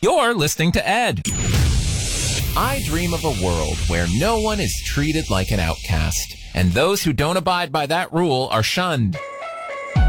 You're listening to Ed. I dream of a world where no one is treated like an outcast, and those who don't abide by that rule are shunned.